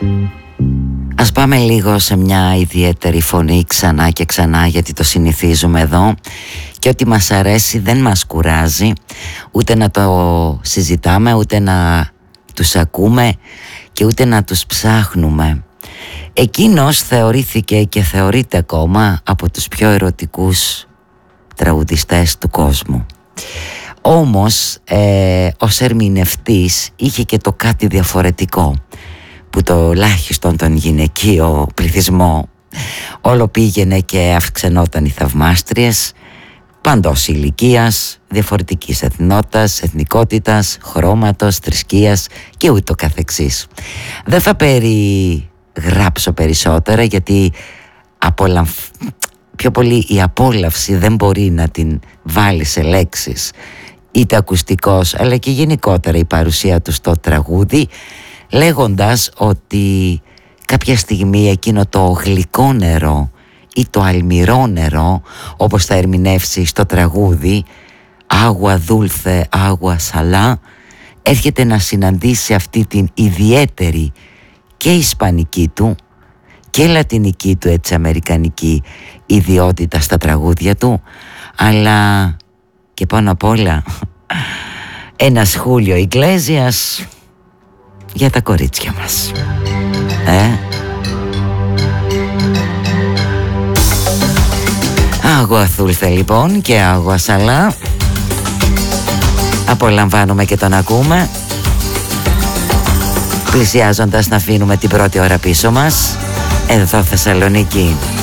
Ας πάμε λίγο σε μια ιδιαίτερη φωνή ξανά και ξανά, γιατί το συνηθίζουμε εδώ και ό,τι μας αρέσει δεν μας κουράζει ούτε να το συζητάμε, ούτε να τους ακούμε και ούτε να τους ψάχνουμε. Εκείνος θεωρήθηκε και θεωρείται ακόμα από τους πιο ερωτικούς τραγουδιστές του κόσμου. Όμως ως ερμηνευτής είχε και το κάτι διαφορετικό που το ελάχιστον τον γυναικείο πληθυσμό όλο πήγαινε και αυξανόταν οι θαυμάστριες παντός ηλικίας, διαφορετικής εθνότητας, εθνικότητας, χρώματος, θρησκείας και ούτω καθεξής. Δεν θα περιγράψω περισσότερα γιατί πιο πολύ η απόλαυση δεν μπορεί να την βάλει σε λέξεις, είτε ακουστικός αλλά και γενικότερα η παρουσία του στο τραγούδι, λέγοντας ότι κάποια στιγμή εκείνο το γλυκό νερό ή το αλμυρό νερό, όπως θα ερμηνεύσει στο τραγούδι «Άγουα δούλθε, άγουα σαλά», έρχεται να συναντήσει αυτή την ιδιαίτερη και ισπανική του και λατινική του, έτσι αμερικανική ιδιότητα στα τραγούδια του, αλλά και πάνω απ' όλα ένα Χούλιο Ιγκλέσιας για τα κορίτσια μας. Άγουα θούλθε λοιπόν και άγουα σαλά. Απολαμβάνουμε και τον ακούμε, πλησιάζοντας να αφήνουμε την πρώτη ώρα πίσω μας εδώ Θεσσαλονίκη.